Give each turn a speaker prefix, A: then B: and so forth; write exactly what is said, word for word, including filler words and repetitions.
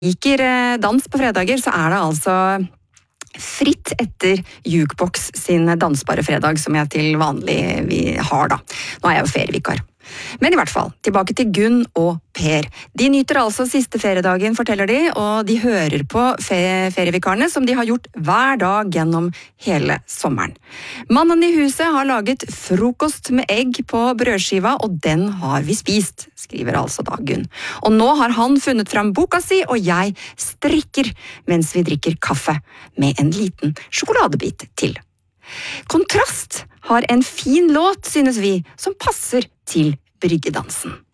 A: liker dans på fredager, så er det altså fritt etter Jukebox sin dansbare fredag, som jeg til vanlig vi har da. Nå er jeg jo ferievikar. Men i hvert fall, tilbake til Gunn og Per. De nyter altså siste feriedagen, forteller de, og de hører på fe- ferievikarene som de har gjort hver dag gjennom hele sommeren. Mannen i huset har laget frokost med egg på brødskiva, og den har vi spist, skriver altså da Gunn. Og nå har han funnet fram boka si, og jeg strikker mens vi drikker kaffe med en liten sjokoladebit til. Kontrast har en fin låt, synes vi, som passer til bryggedansen.